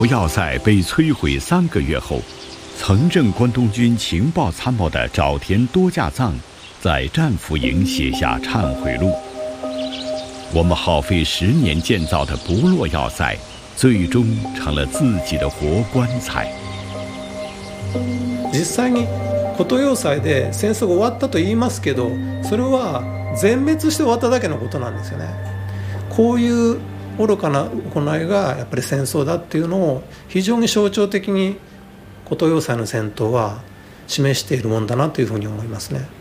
要塞被摧毁3个月后，曾任关东军情报参谋的沼田多架藏在战俘营写下忏悔录。我们耗费10年建造的不落要塞，最终成了自己的活棺材。 実際に古都要塞で戦争が終わったと言いますけど、それは全滅して終わっただけのことなんですよね。こういう愚かな行いがやっぱり戦争だっていうのを非常に象徴的に古都要塞の戦闘は示しているもんだなというふうに思いますね。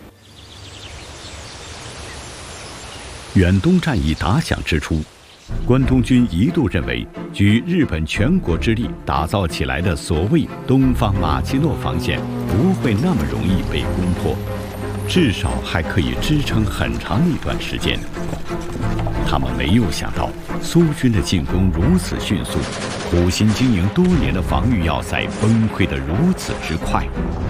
远东战役打响之初，关东军一度认为，举日本全国之力打造起来的所谓东方马奇诺防线不会那么容易被攻破，至少还可以支撑很长一段时间。他们没有想到，苏军的进攻如此迅速，苦心经营多年的防御要塞崩溃得如此之快。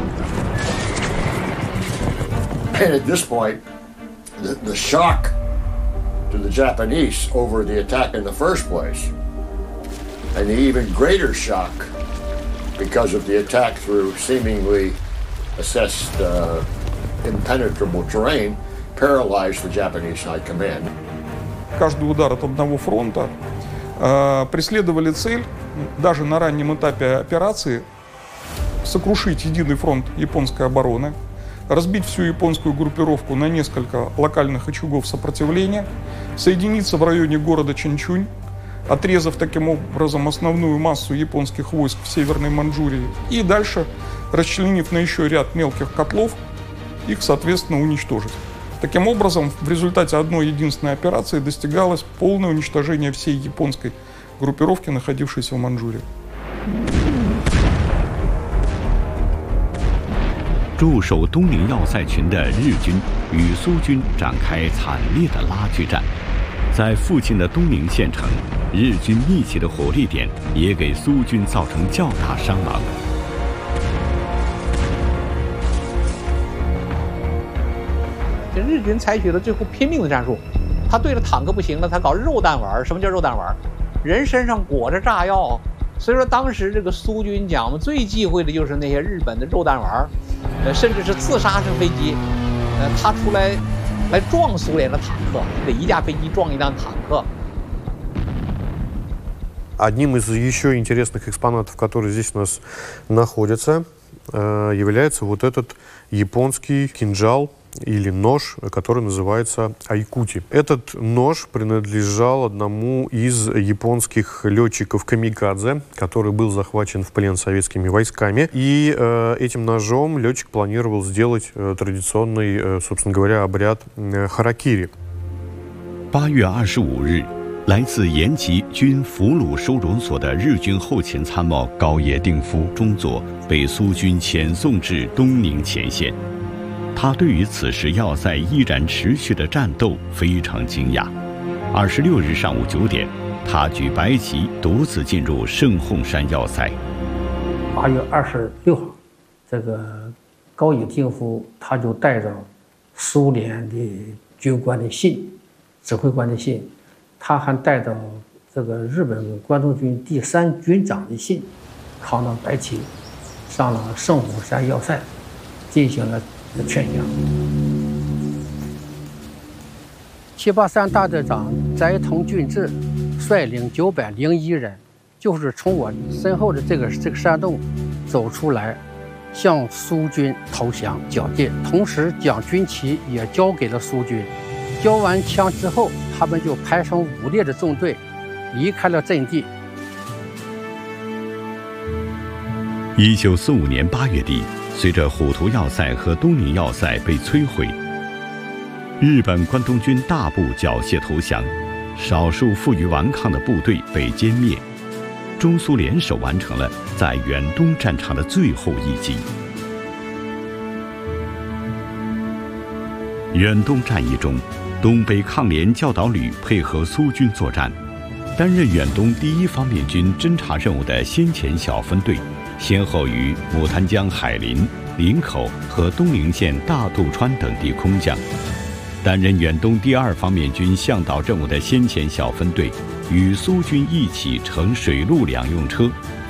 And at this point, the shock to the Japanese over the attack in the first place, and the even greater shock because of the attack through seemingly assessed impenetrable terrain, paralyzed the Japanese High Command. Каждый удар от одного фронта преследовали цель, даже на раннем этапе операции, сокрушить единый фронт японской обороны, разбить всю японскую группировку на несколько локальных очагов сопротивления, соединиться в районе города Чанчунь, отрезав таким образом основную массу японских войск в Северной Манчжурии, и дальше, расчленив на еще ряд мелких котлов, их, соответственно, уничтожить. Таким образом, в результате одной единственной операции достигалось полное уничтожение всей японской группировки, находившейся в Манчжурии. 驻守东宁要塞群的日军与苏军展开惨烈的拉锯战，在附近的东宁县城，日军密集的火力点也给苏军造成较大伤亡。 这日军采取了最后拼命的战术，他对着坦克不行了，他搞肉弹丸。什么叫肉弹丸？人身上裹着炸药。所以说，当时这个苏军讲，最忌讳的就是那些日本的肉弹丸，甚至是自杀式飞机，他出来撞苏联的坦克，这一架飞机撞一辆坦克。 Одним из еще интересных экспонатов, которые здесь у нас находятся, является вот этот японский кинжал или нож, который называется айкути. Этот нож принадлежал одному из японских летчиков-камикадзе, который был захвачен в плен советскими войсками. И этим ножом летчик планировал сделать традиционный, собственно говоря, обряд харакири. 8月25日，来自延吉军俘虏收容所的日军后勤参谋高野定夫中佐被苏军遣送至东宁前线。他对于此时要塞依然持续的战斗非常惊讶。26日上午9点，他举白旗独自进入圣洪山要塞。 8月26号，这个高野定夫他就带着苏联的军官的信、指挥官的信，他还带着这个日本关东军第3军长的信，扛着白旗，上了圣洪山要塞，进行了劝降。783大队长斋藤俊治率领901人，就是从我身后的这个山洞走出来，向苏军投降缴械，同时将军旗也交给了苏军。交完枪之后，他们就排成5列的纵队，离开了阵地。 1945年8月底，随着虎头要塞和东宁要塞被摧毁，日本关东军大部缴械投降，少数负隅顽抗的部队被歼灭，中苏联手完成了在远东战场的最后一击。远东战役中，东北抗联教导旅配合苏军作战，担任远东第1方面军侦察任务的先遣小分队，先后于牡丹江海林、林口和东宁县大渡川等地空降。 担任远东第2方面军向导任务的先遣小分队，与苏军一起乘水陆两用车，